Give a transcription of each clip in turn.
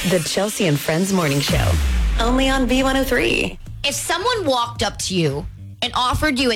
The Chelsea and Friends Morning Show. Only on B103. If someone walked up to you and offered you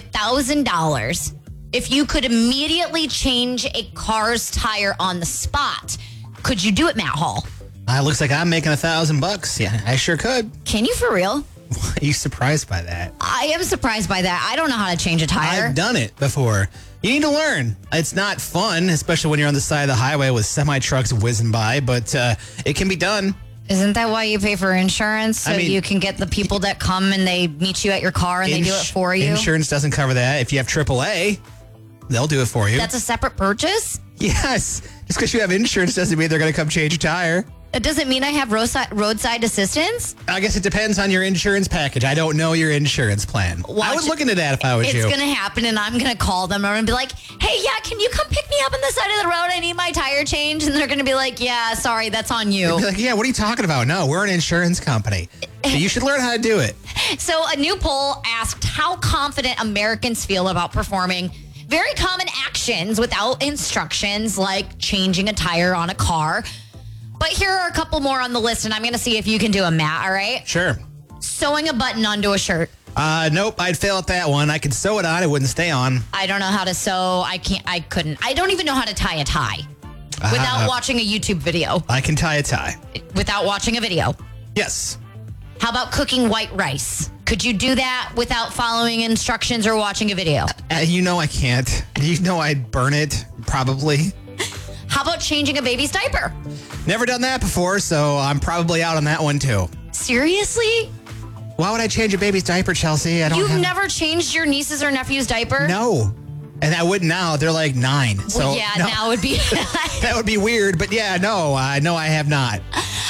$1,000 if you could immediately change a car's tire on the spot, could you do it, Matt Hall? It looks like I'm making $1,000. Yeah, I sure could. Can you for real? Are you surprised by that? I am surprised by that. I don't know how to change a tire. I've done it before. You need to learn. It's not fun, especially when you're on the side of the highway with semi-trucks whizzing by, but it can be done. Isn't that why you pay for insurance? So you can get the people that come and they meet you at your car and they do it for you? Insurance doesn't cover that. If you have AAA, they'll do it for you. That's a separate purchase? Yes. Just because you have insurance doesn't mean they're going to come change your tire. It doesn't mean I have roadside assistance? I guess it depends on your insurance package. I don't know your insurance plan. I would look into that if I was you. It's going to happen, and I'm going to call them. I'm going to be like, hey, yeah, can you come pick me up on the side of the road? I need my tire changed. And they're going to be like, yeah, sorry, that's on you. They'd be like, yeah, what are you talking about? No, we're an insurance company. You should learn how to do it. So a new poll asked how confident Americans feel about performing very common actions without instructions, like changing a tire on a car. But here are a couple more on the list, and I'm going to see if you can do them, Matt, all right? Sure. Sewing a button onto a shirt. Nope, I'd fail at that one. I could sew it on, it wouldn't stay on. I don't know how to sew. I couldn't. I don't even know how to tie a tie without watching a YouTube video. I can tie a tie. Without watching a video. Yes. How about cooking white rice? Could you do that without following instructions or watching a video? You know I can't. You know I'd burn it, probably. How about changing a baby's diaper? Never done that before, so I'm probably out on that one, too. Seriously? Why would I change a baby's diaper, Chelsea? You've never changed your niece's or nephew's diaper? No. And I wouldn't now. They're like 9. So well, yeah, no. Now would be... That would be weird, but yeah, no, I have not.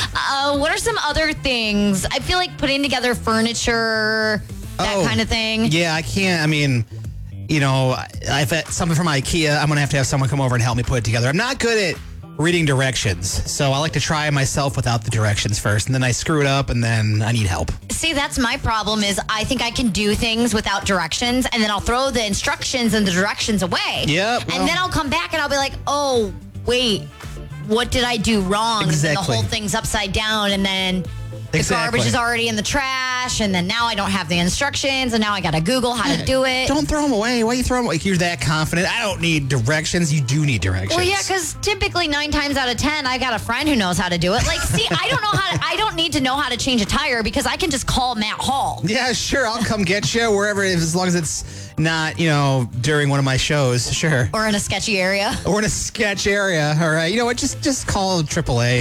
What are some other things? I feel like putting together furniture, that kind of thing. Yeah, I can't. I mean, you know, if it's something from IKEA, I'm going to have someone come over and help me put it together. I'm not good at reading directions, so I like to try myself without the directions first, and then I screw it up, and then I need help. See, that's my problem is I think I can do things without directions, and then I'll throw the instructions and the directions away. Yep. And then I'll come back and I'll be like, oh, wait, what did I do wrong? Exactly. And then the whole thing's upside down, and then the garbage is already in the trash, and then now I don't have the instructions, and now I got to Google how to do it. Don't throw them away. Why are you throwing them away? You're that confident. I don't need directions. You do need directions. Well, yeah, because typically 9 times out of 10, I got a friend who knows how to do it. Like, see, I don't need to know how to change a tire because I can just call Matt Hall. Yeah, sure. I'll come get you wherever, as long as it's not, during one of my shows. Sure. Or in a sketchy area. Or in a sketch area. All right. You know what? Just call AAA.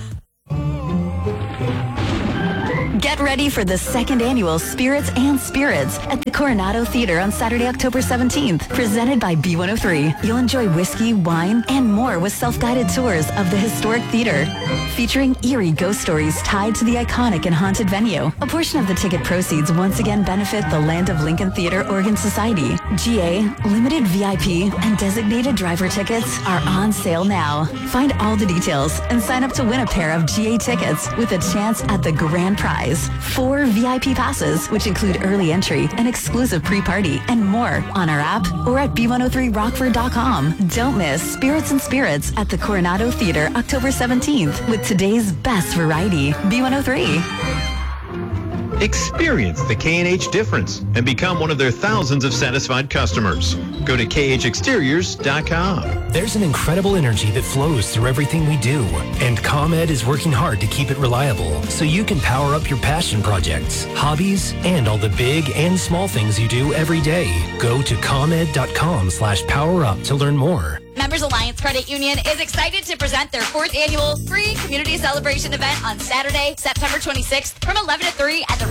Get ready for the second annual Spirits and Spirits at the Coronado Theater on Saturday, October 17th. Presented by B103. You'll enjoy whiskey, wine, and more with self-guided tours of the historic theater. Featuring eerie ghost stories tied to the iconic and haunted venue. A portion of the ticket proceeds once again benefit the Land of Lincoln Theater Organ Society. GA, limited VIP, and designated driver tickets are on sale now. Find all the details and sign up to win a pair of GA tickets with a chance at the grand prize. 4 VIP passes, which include early entry, an exclusive pre-party, and more on our app or at b103rockford.com. Don't miss Spirits and Spirits at the Coronado Theater October 17th with today's best variety, B103. Experience the K&H difference and become one of their thousands of satisfied customers. Go to khexteriors.com. There's an incredible energy that flows through everything we do, and ComEd is working hard to keep it reliable so you can power up your passion projects, hobbies, and all the big and small things you do every day. Go to ComEd.com/powerup to learn more. Members Alliance Credit Union is excited to present their 4th annual free community celebration event on Saturday, September 26th from 11 to 3 at the